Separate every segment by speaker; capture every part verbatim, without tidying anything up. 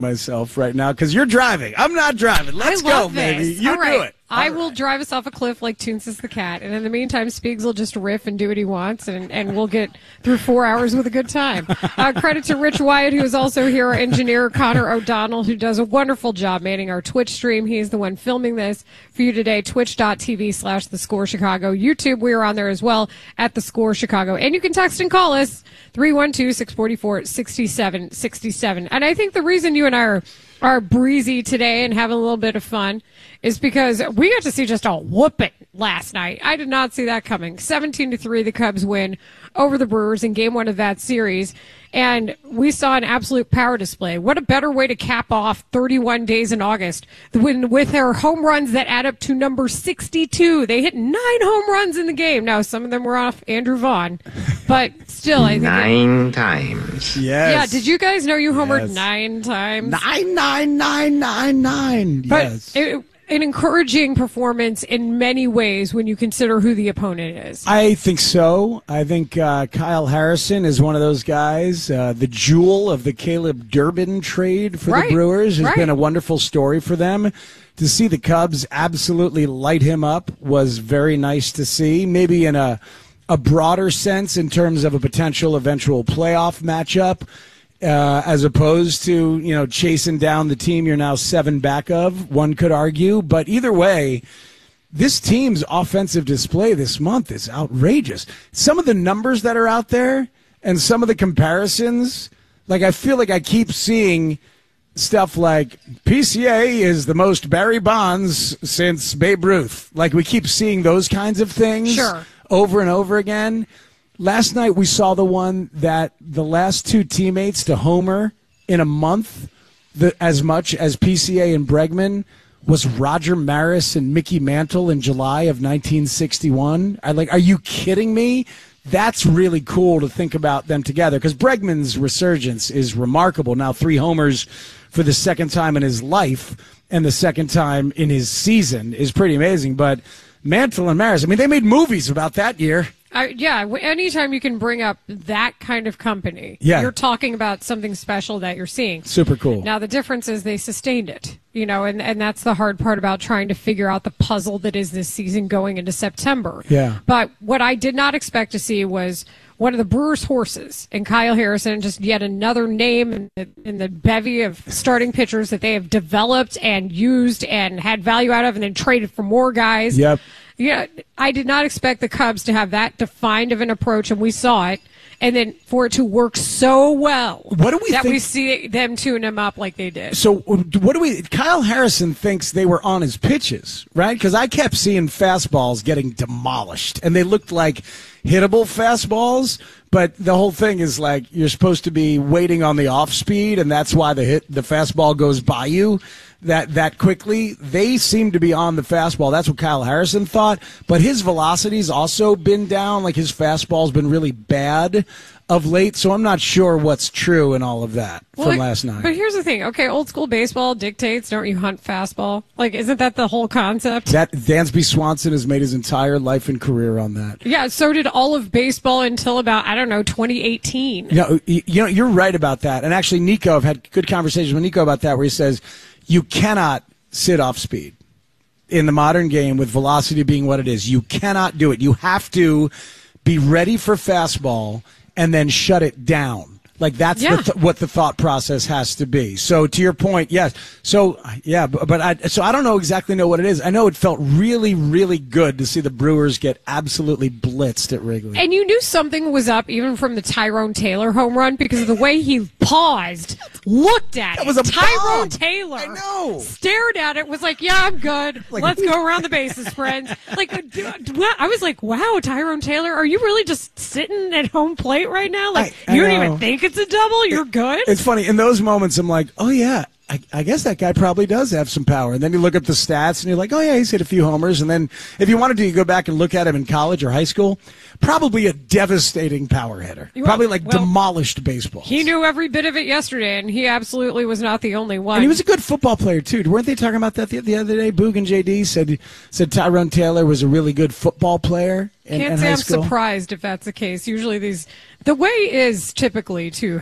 Speaker 1: myself right now because you're driving. I'm not driving. Let's
Speaker 2: I love
Speaker 1: go, baby.
Speaker 2: this.
Speaker 1: You
Speaker 2: All right.
Speaker 1: do it.
Speaker 2: I
Speaker 1: All
Speaker 2: will
Speaker 1: right.
Speaker 2: drive us off a cliff like Toonces the cat, and in the meantime, Speegs will just riff and do what he wants, and, and we'll get through four hours with a good time. Uh, credit to Rich Wyatt, who is also here, our engineer, Connor O'Donnell, who does a wonderful job manning our Twitch stream. He is the one filming this for you today, twitch.tv slash The Score Chicago. YouTube, we are on there as well, at The Score Chicago. And you can text and call us, three one two, six four four, six seven six seven. And I think the reason you and I are are breezy today and having a little bit of fun is because we got to see just a whooping last night. I did not see that coming. seventeen to three, the Cubs win over the Brewers in game one of that series. And we saw an absolute power display. What a better way to cap off thirty-one days in August when, with their home runs that add up to number sixty-two. They hit nine home runs in the game. Now, some of them were off Andrew Vaughn, but still, I think.
Speaker 3: Nine
Speaker 2: it,
Speaker 3: times.
Speaker 1: Yes.
Speaker 2: Yeah, did you guys know you homered
Speaker 1: Yes.
Speaker 2: nine times?
Speaker 1: Nine, nine, nine, nine, nine.
Speaker 2: But
Speaker 1: Yes.
Speaker 2: it, an encouraging performance in many ways when you consider who the opponent is.
Speaker 1: I think so. I think uh, Kyle Harrison is one of those guys. Uh, the jewel of the Caleb Durbin trade for
Speaker 2: Right.
Speaker 1: the Brewers has
Speaker 2: Right.
Speaker 1: been a wonderful story for them. To see the Cubs absolutely light him up was very nice to see. Maybe in a a broader sense in terms of a potential eventual playoff matchup. Uh, as opposed to, you know, chasing down the team you're now seven back of, one could argue. But either way, this team's offensive display this month is outrageous. Some of the numbers that are out there and some of the comparisons, like I feel like I keep seeing stuff like P C A is the most Barry Bonds since Babe Ruth. Like we keep seeing those kinds of things
Speaker 2: Sure.
Speaker 1: over and over again. Last night we saw the one that the last two teammates to homer in a month, the, as much as P C A and Bregman, was Roger Maris and Mickey Mantle in July of nineteen sixty-one. I like, are you kidding me? That's really cool to think about them together because Bregman's resurgence is remarkable. Now three homers for the second time in his life and the second time in his season is pretty amazing. But Mantle and Maris, I mean, they made movies about that year.
Speaker 2: I, yeah, w- anytime you can bring up that kind of company,
Speaker 1: Yeah.
Speaker 2: you're talking about something special that you're seeing.
Speaker 1: Super cool.
Speaker 2: Now, the difference is they sustained it, you know, and, and that's the hard part about trying to figure out the puzzle that is this season going into September.
Speaker 1: Yeah.
Speaker 2: But what I did not expect to see was one of the Brewers' horses and Kyle Harrison, just yet another name in the, in the bevy of starting pitchers that they have developed and used and had value out of and then traded for more guys.
Speaker 1: Yep.
Speaker 2: Yeah, I did not expect the Cubs to have that defined of an approach, and we saw it, and then for it to work so well
Speaker 1: What do we
Speaker 2: that
Speaker 1: think-
Speaker 2: we see them tune him up like they did.
Speaker 1: So what do we? Kyle Harrison thinks they were on his pitches, right? Because I kept seeing fastballs getting demolished, and they looked like hittable fastballs. But the whole thing is like you're supposed to be waiting on the off speed, and that's why the hit the fastball goes by you that that quickly. They seem to be on the fastball. That's what Kyle Harrison thought. But his velocity's also been down. Like his fastball's been really bad of late. So I'm not sure what's true in all of that
Speaker 2: Well,
Speaker 1: from
Speaker 2: like,
Speaker 1: last night.
Speaker 2: But here's the thing. Okay, old school baseball dictates, don't you hunt fastball? Like, isn't that the whole concept?
Speaker 1: That Dansby Swanson has made his entire life and career on that.
Speaker 2: Yeah, so did all of baseball until about, I don't know, twenty eighteen.
Speaker 1: You know, you know, you're right about that. And actually, Nico, I've had good conversations with Nico about that, where he says you cannot sit off speed in the modern game with velocity being what it is. You cannot do it. You have to be ready for fastball and then shut it down. Like that's
Speaker 2: Yeah.
Speaker 1: the th- what the thought process has to be. So to your point, yes. So yeah, but, but I so I don't know exactly know what it is. I know it felt really really good to see the Brewers get absolutely blitzed at Wrigley.
Speaker 2: And you knew something was up even from the Tyrone Taylor home run because of the way he paused, looked at
Speaker 1: That
Speaker 2: it.
Speaker 1: was a
Speaker 2: Tyrone
Speaker 1: bomb.
Speaker 2: Taylor
Speaker 1: I know.
Speaker 2: stared at it, was like, yeah, I'm good.
Speaker 1: Like-
Speaker 2: Let's go around the bases, friends. Like, uh, do- do- I was like, wow, Tyrone Taylor, are you really just sitting at home plate right now? Like,
Speaker 1: I- I
Speaker 2: you don't
Speaker 1: know.
Speaker 2: even think it's a double? You're good?
Speaker 1: It's funny. In those moments, I'm like, oh, yeah, I, I guess that guy probably does have some power. And then you look up the stats, and you're like, oh, yeah, he's hit a few homers. And then if you wanted to, you go back and look at him in college or high school. Probably a devastating power hitter.
Speaker 2: Well,
Speaker 1: Probably like
Speaker 2: well,
Speaker 1: demolished baseball.
Speaker 2: He knew every bit of it yesterday, and he absolutely was not the only one.
Speaker 1: And he was a good football player, too. Weren't they talking about that the, the other day? Boog and J D said said Tyrone Taylor was a really good football player in,
Speaker 2: Can't
Speaker 1: in
Speaker 2: say
Speaker 1: high
Speaker 2: I'm
Speaker 1: school.
Speaker 2: surprised if that's the case. Usually these, the way is typically to have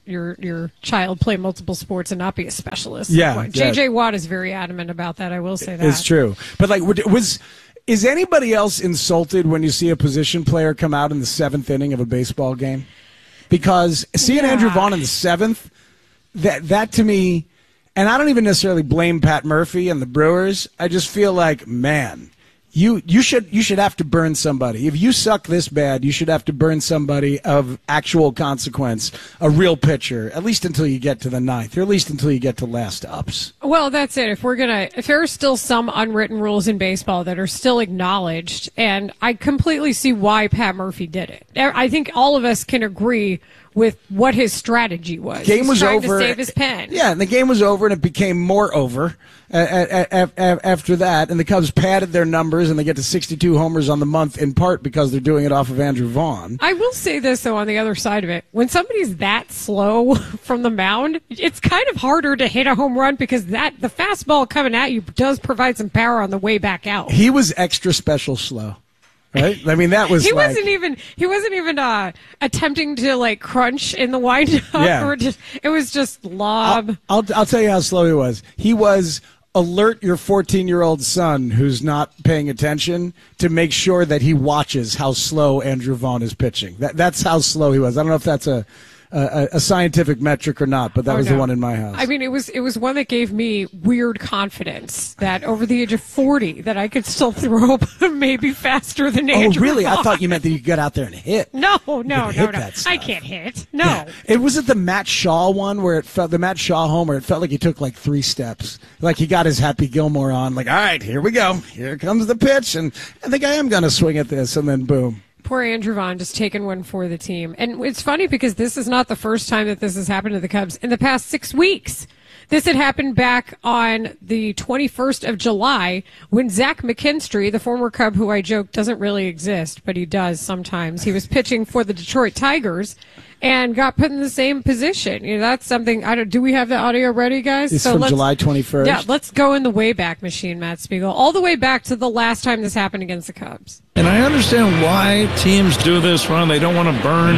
Speaker 2: your your child play multiple sports and not be a specialist.
Speaker 1: Yeah,
Speaker 2: J J
Speaker 1: yeah.
Speaker 2: Watt is very adamant about that. I will say that.
Speaker 1: It's true. But, like, was is anybody else insulted when you see a position player come out in the seventh inning of a baseball game? Because seeing
Speaker 2: Yeah.
Speaker 1: Andrew Vaughn in the seventh, that that to me, and I don't even necessarily blame Pat Murphy and the Brewers. I just feel like, man, you you should you should have to burn somebody. If you suck this bad, you should have to burn somebody of actual consequence, a real pitcher, at least until you get to the ninth, or at least until you get to last ups.
Speaker 2: Well, that's it. If we're gonna, if there are still some unwritten rules in baseball that are still acknowledged, and I completely see why Pat Murphy did it. I think all of us can agree with what his strategy was.
Speaker 1: Game
Speaker 2: He's
Speaker 1: was
Speaker 2: trying
Speaker 1: over.
Speaker 2: to save his pen.
Speaker 1: Yeah, and the game was over, and it became more over uh, uh, uh, after that. And the Cubs padded their numbers, and they get to sixty-two homers on the month, in part because they're doing it off of Andrew Vaughn.
Speaker 2: I will say this, though, on the other side of it. When somebody's that slow from the mound, it's kind of harder to hit a home run because that the fastball coming at you does provide some power on the way back out.
Speaker 1: He was extra special slow. Right? I mean, that was
Speaker 2: he
Speaker 1: like,
Speaker 2: wasn't even he wasn't even uh, attempting to like crunch in the windup.
Speaker 1: Yeah.
Speaker 2: Or just, it was just lob.
Speaker 1: I'll, I'll I'll tell you how slow he was. He was alert your fourteen-year-old son who's not paying attention to make sure that he watches how slow Andrew Vaughn is pitching. That that's how slow he was. I don't know if that's a a, a scientific metric or not, but that
Speaker 2: Oh,
Speaker 1: was
Speaker 2: no.
Speaker 1: the one in my house.
Speaker 2: I mean, it was it was one that gave me weird confidence that over the age of forty that I could still throw maybe faster than
Speaker 1: oh,
Speaker 2: Andrew
Speaker 1: really? I
Speaker 2: Vaughn.
Speaker 1: thought you meant that you could get out there and hit.
Speaker 2: No, no,
Speaker 1: could
Speaker 2: no,
Speaker 1: hit
Speaker 2: no.
Speaker 1: that stuff.
Speaker 2: I can't hit. No.
Speaker 1: Yeah. It was at the Matt Shaw one where it felt the Matt Shaw home where it felt like he took like three steps. Like he got his Happy Gilmore on, like, all right, here we go. Here comes the pitch, and I think I am gonna swing at this, and then boom.
Speaker 2: Poor Andrew Vaughn just taking one for the team. And it's funny because this is not the first time that this has happened to the Cubs in the past six weeks. This had happened back on the twenty-first of July when Zach McKinstry, the former Cub who I joke doesn't really exist, but he does sometimes, he was pitching for the Detroit Tigers and got put in the same position. You know, that's something, I don't, do we have the audio ready, guys?
Speaker 1: It's
Speaker 2: so
Speaker 1: from
Speaker 2: let's-
Speaker 1: July twenty-first.
Speaker 2: Yeah, let's go in the Wayback Machine, Matt Spiegel, all the way back to the last time this happened against the Cubs.
Speaker 3: And I understand why teams do this, Ron. They don't want to burn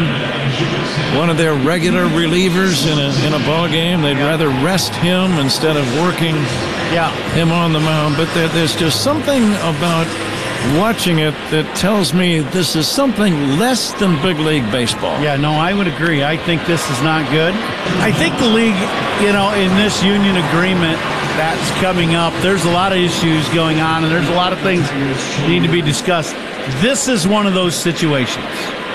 Speaker 3: one of their regular relievers in a in a ball game. They'd rather rest him instead of working
Speaker 4: Yeah.
Speaker 3: him on the mound. But there, there's just something about watching it that tells me this is something less than big league baseball.
Speaker 4: Yeah, no, I would agree. I think this is not good. I think the league, you know, in this union agreement that's coming up, there's a lot of issues going on, and there's a lot of things that need to be discussed. This is one of those situations.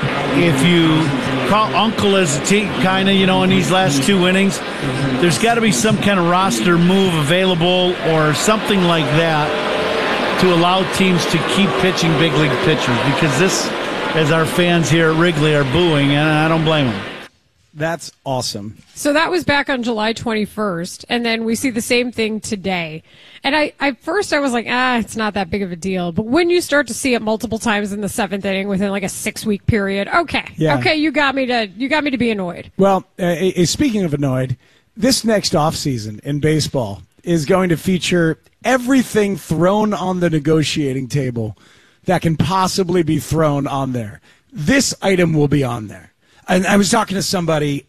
Speaker 4: If you call Uncle as a team, kind of, you know, in these last two innings, there's got to be some kind of roster move available or something like that to allow teams to keep pitching big league pitchers, because this, as our fans here at Wrigley are booing, and I don't blame them.
Speaker 1: That's awesome.
Speaker 2: So that was back on July twenty-first, and then we see the same thing today. And I, at first I was like, ah, it's not that big of a deal. But when you start to see it multiple times in the seventh inning within like a six-week period, okay,
Speaker 1: Yeah.
Speaker 2: okay, you got me to you got me to be annoyed.
Speaker 1: Well, uh, uh, speaking of annoyed, this next offseason in baseball is going to feature everything thrown on the negotiating table that can possibly be thrown on there. This item will be on there. And I was talking to somebody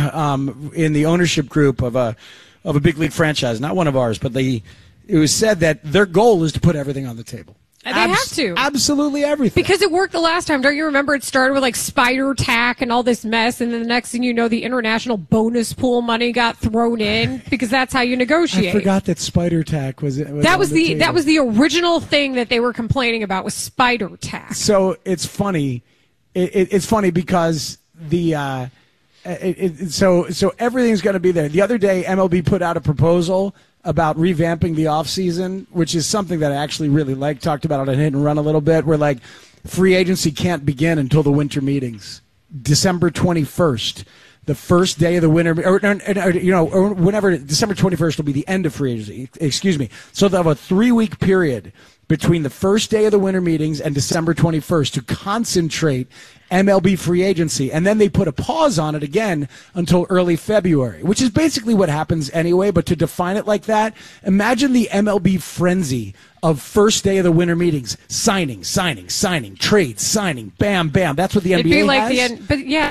Speaker 1: um, in the ownership group of a of a big league franchise, not one of ours, but they it was said that their goal is to put everything on the table.
Speaker 2: And they have to.
Speaker 1: Absolutely everything.
Speaker 2: Because it worked the last time. Don't you remember it started with like spider tack and all this mess, and then the next thing you know, the international bonus pool money got thrown in because that's how you negotiate.
Speaker 1: I forgot that spider tack was, was
Speaker 2: that
Speaker 1: on
Speaker 2: was the,
Speaker 1: table.
Speaker 2: that was the original thing that they were complaining about was spider tack.
Speaker 1: So it's funny. It, it, it's funny because the uh, it, it, so so everything's going to be there. The other day, M L B put out a proposal about revamping the offseason, which is something that I actually really like. Talked about it on Hit and Run a little bit, where like free agency can't begin until the winter meetings, December twenty-first. The first day of the winter, or, or, or you know, or whenever December twenty-first will be the end of free agency. Excuse me. So they'll have a three-week period between the first day of the winter meetings and December twenty-first to concentrate M L B free agency. And then they put a pause on it again until early February, which is basically what happens anyway. But to define it like that, imagine the M L B frenzy of first day of the winter meetings, signing, signing, signing, trades, signing, bam, bam. That's what the
Speaker 2: It'd
Speaker 1: N B A
Speaker 2: be like
Speaker 1: has.
Speaker 2: the N- but yeah.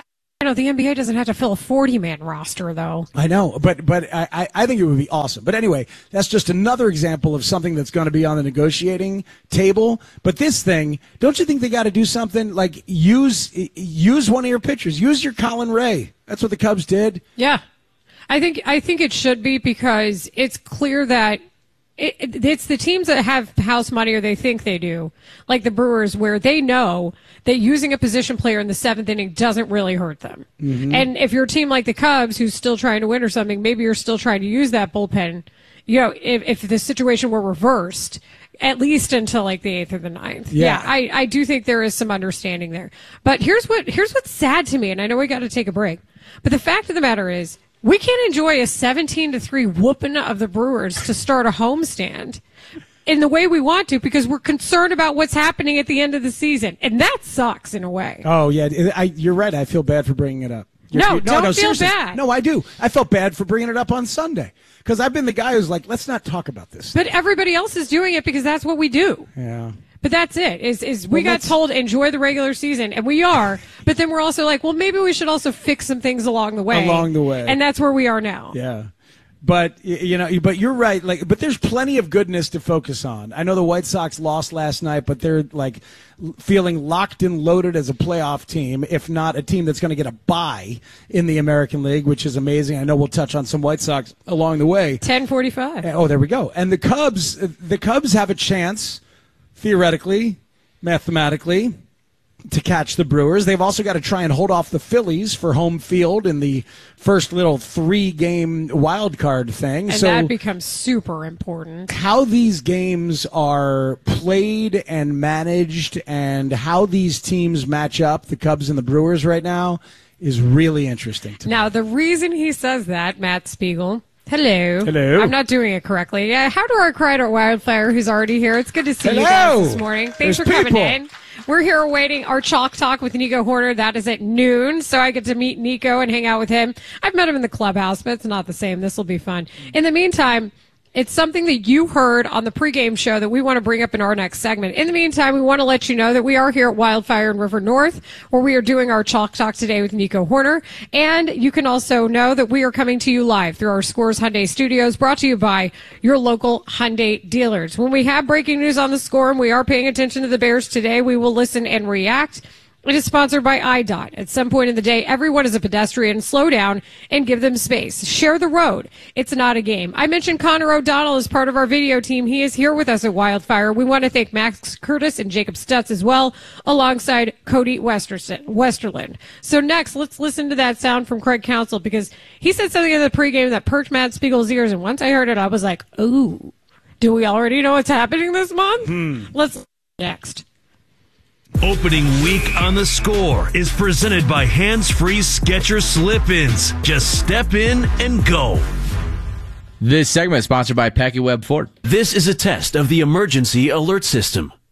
Speaker 2: You know, the N B A doesn't have to fill a forty-man roster, though.
Speaker 1: I know, but but I, I think it would be awesome. But anyway, that's just another example of something that's going to be on the negotiating table. But this thing, don't you think they got to do something like use use one of your pitchers, use your Colin Ray? That's what the Cubs did.
Speaker 2: Yeah, I think I think it should be, because it's clear that it, it, it's the teams that have house money, or they think they do, like the Brewers, where they know that using a position player in the seventh inning doesn't really hurt them. Mm-hmm. And if you're a team like the Cubs, who's still trying to win or something, maybe you're still trying to use that bullpen. You know, if, if the situation were reversed, at least until like the eighth or the ninth.
Speaker 1: Yeah,
Speaker 2: yeah I, I do think there is some understanding there. But here's what here's what's sad to me, and I know we got to take a break, but the fact of the matter is, we can't enjoy a seventeen to three whooping of the Brewers to start a homestand in the way we want to, because we're concerned about what's happening at the end of the season. And that sucks in a way.
Speaker 1: Oh, yeah. I, you're right. I feel bad for bringing it up. You're,
Speaker 2: no,
Speaker 1: you're, no,
Speaker 2: don't
Speaker 1: no,
Speaker 2: feel
Speaker 1: seriously.
Speaker 2: bad.
Speaker 1: No, I do. I felt bad for bringing it up on Sunday, because I've been the guy who's like, let's not talk about this.
Speaker 2: But everybody else is doing it because that's what we do.
Speaker 1: Yeah.
Speaker 2: But that's it. Is is we
Speaker 1: well,
Speaker 2: got told enjoy the regular season, and we are. But then we're also like, well, maybe we should also fix some things along the way.
Speaker 1: Along the way,
Speaker 2: and that's where we are now.
Speaker 1: Yeah, but you know, but you're right. Like, but there's plenty of goodness to focus on. I know the White Sox lost last night, but they're like feeling locked and loaded as a playoff team, if not a team that's going to get a bye in the American League, which is amazing. I know we'll touch on some White Sox along the way.
Speaker 2: ten forty-five.
Speaker 1: Oh, there we go. And the Cubs, the Cubs have a chance, theoretically, mathematically, to catch the Brewers. They've also got to try and hold off the Phillies for home field in the first little three-game wild card thing.
Speaker 2: And
Speaker 1: so
Speaker 2: that becomes super important.
Speaker 1: How these games are played and managed, and how these teams match up, the Cubs and the Brewers right now, is really interesting to me.
Speaker 2: Now, the reason he says that, Matt Spiegel, hello.
Speaker 1: Hello.
Speaker 2: I'm not doing it correctly. Yeah, how do our Crider Wildfire, who's already here? It's good to see
Speaker 1: Hello.
Speaker 2: you guys this morning. Thanks
Speaker 1: There's
Speaker 2: for coming
Speaker 1: people.
Speaker 2: in. We're here awaiting our Chalk Talk with Nico Horner. That is at noon, so I get to meet Nico and hang out with him. I've met him in the clubhouse, but it's not the same. This will be fun. In the meantime, it's something that you heard on the pregame show that we want to bring up in our next segment. In the meantime, we want to let you know that we are here at Wildfire in River North, where we are doing our Chalk Talk today with Nico Horner. And you can also know that we are coming to you live through our Scores Hyundai studios, brought to you by your local Hyundai dealers. When we have breaking news on the score and we are paying attention to the Bears today, we will listen and react. It is sponsored by I D O T. At some point in the day, everyone is a pedestrian. Slow down and give them space. Share the road. It's not a game. I mentioned Connor O'Donnell as part of our video team. He is here with us at Wildfire. We want to thank Max Curtis and Jacob Stutz as well, alongside Cody Westerson, Westerland. So next, let's listen to that sound from Craig Counsell, because he said something in the pregame that perked Matt Spiegel's ears, and once I heard it, I was like, ooh, do we already know what's happening this month?
Speaker 1: Hmm.
Speaker 2: Let's next.
Speaker 5: Opening week on The Score is presented by Hands-Free Skechers Slip-Ins. Just step in and go.
Speaker 6: This segment is sponsored by PackyWeb Ford.
Speaker 5: This is a test of the emergency alert system.